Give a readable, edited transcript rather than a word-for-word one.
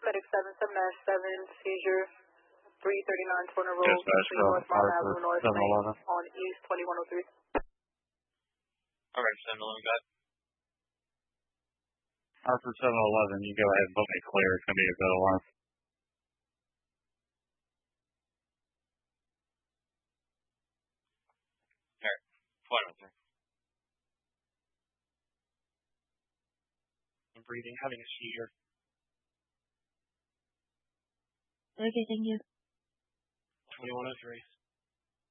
Medic 77-7, seizure, 339 Corner Road, Dispatch between North Mountain Avenue, North Main, 711. on East 2103. Alright, 711, got it. Hartford 711, you go ahead and book me clear. It's going to be a good alarm. Alright, 103. I'm breathing, having a seizure. Okay, thank you. 2103.